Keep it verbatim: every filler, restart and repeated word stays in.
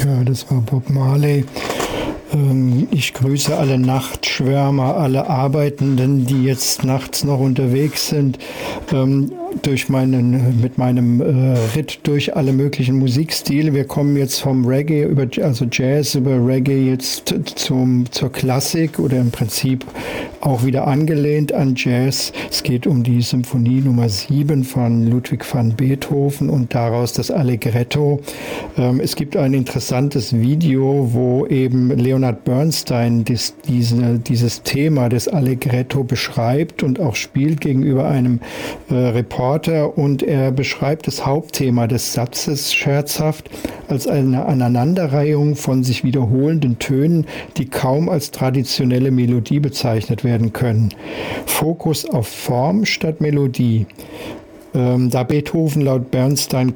Ja, das war Bob Marley. Ähm, ich grüße alle Nachtschwärmer, alle Arbeitenden, die jetzt nachts noch unterwegs sind. Ähm, durch meinen, mit meinem äh, Ritt durch alle möglichen Musikstile. Wir kommen jetzt vom Reggae über, also Jazz über Reggae jetzt zum, zur Klassik oder im Prinzip auch wieder angelehnt an Jazz. Es geht um die Symphonie Nummer sieben von Ludwig van Beethoven und daraus das Allegretto. Ähm, es gibt ein interessantes Video, wo eben Leonard Bernstein dies, diese, dieses Thema des Allegretto beschreibt und auch spielt gegenüber einem äh, Reporter. Und er beschreibt das Hauptthema des Satzes scherzhaft als eine Aneinanderreihung von sich wiederholenden Tönen, die kaum als traditionelle Melodie bezeichnet werden können. Fokus auf Form statt Melodie. Ähm, da Beethoven laut Bernstein